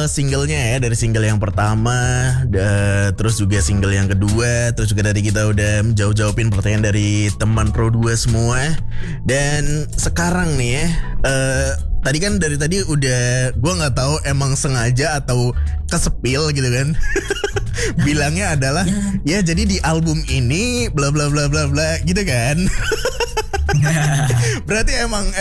singlenya ya, dari single yang pertama, terus juga single yang kedua, terus juga dari kita udah jawabin pertanyaan dari teman Pro 2 semua. Dan sekarang nih ya, tadi kan dari tadi udah, gue nggak tahu emang sengaja atau kesepil gitu kan. Bilangnya adalah ya jadi di album ini bla bla bla bla bla gitu kan. Berarti emang